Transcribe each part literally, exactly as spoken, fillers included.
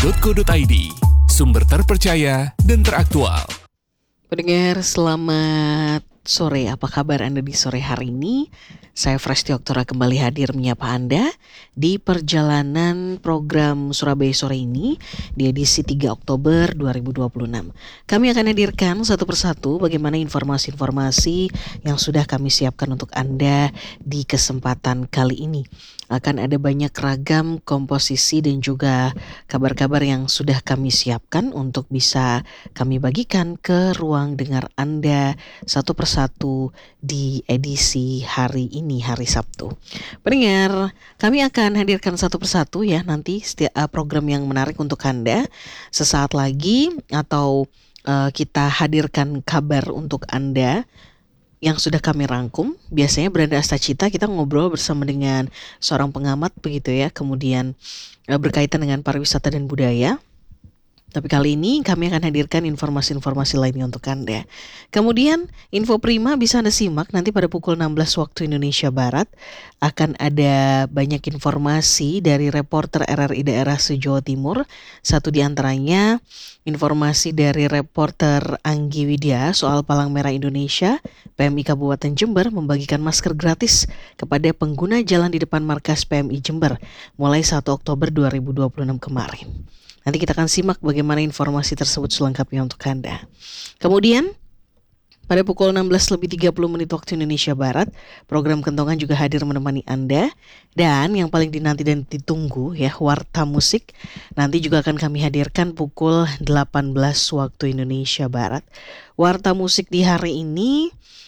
tiga koma co titik id, sumber terpercaya dan teraktual. Pendengar, selamat sore. Apa kabar Anda di sore hari ini? Saya Fresti Oktora kembali hadir menyapa Anda di perjalanan program Surabaya Sore ini di edisi tiga Oktober dua ribu dua puluh enam. Kami akan hadirkan satu persatu bagaimana informasi-informasi yang sudah kami siapkan untuk Anda di kesempatan kali ini. Akan ada banyak ragam komposisi dan juga kabar-kabar yang sudah kami siapkan untuk bisa kami bagikan ke ruang dengar Anda satu persatu di edisi hari ini, hari Sabtu. Pendengar, kami akan hadirkan satu persatu ya nanti setiap program yang menarik untuk Anda sesaat lagi, atau uh, kita hadirkan kabar untuk Anda yang sudah kami rangkum. Biasanya Beranda Astacita kita ngobrol bersama dengan seorang pengamat begitu ya, kemudian uh, berkaitan dengan pariwisata dan budaya. Tapi kali ini kami akan hadirkan informasi-informasi lainnya untuk Anda. Kemudian info prima bisa Anda simak nanti pada pukul enam belas waktu Indonesia Barat. Akan ada banyak informasi dari reporter R R I daerah se-Jawa Timur. Satu di antaranya informasi dari reporter Anggi Widya soal Palang Merah Indonesia. P M I Kabupaten Jember membagikan masker gratis kepada pengguna jalan di depan markas P M I Jember mulai satu Oktober dua ribu dua puluh enam kemarin. Nanti kita akan simak bagaimana informasi tersebut selengkapnya untuk Anda. Kemudian pada pukul enam belas lebih tiga puluh menit waktu Indonesia Barat, program Kentongan juga hadir menemani Anda. Dan yang paling dinanti dan ditunggu ya, Warta Musik. Nanti juga akan kami hadirkan pukul delapan belas waktu Indonesia Barat. Warta Musik di hari ini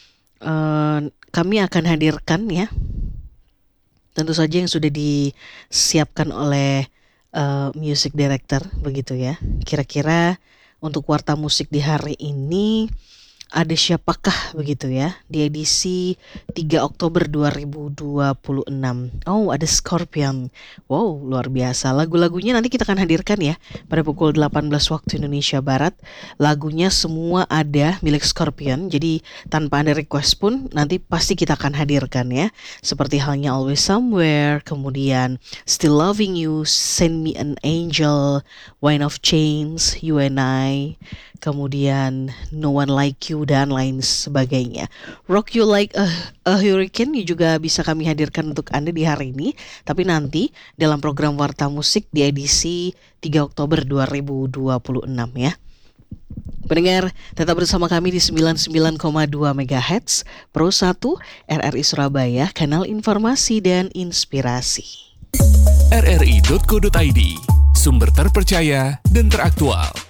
eh, kami akan hadirkan ya, tentu saja yang sudah disiapkan oleh Uh, music director begitu ya. Kira-kira untuk Warta Musik di hari ini ada siapakah begitu ya di edisi tiga Oktober dua ribu dua puluh enam. Oh, ada Scorpion. Wow, luar biasa. Lagu-lagunya nanti kita akan hadirkan ya pada pukul delapan belas waktu Indonesia Barat. Lagunya semua ada milik Scorpion. Jadi tanpa Anda request pun nanti pasti kita akan hadirkan ya. Seperti halnya Always Somewhere, kemudian Still Loving You, Send Me an Angel, Wine of Chains, You and I, kemudian No One Like You dan lain sebagainya. Rock You Like a, a Hurricane juga bisa kami hadirkan untuk Anda di hari ini, tapi nanti dalam program Warta Musik di edisi tiga Oktober dua ribu dua puluh enam ya. Pendengar, tetap bersama kami di sembilan puluh sembilan koma dua megahertz Pro satu R R I Surabaya, kanal informasi dan inspirasi. R R I titik co titik id, sumber terpercaya dan teraktual.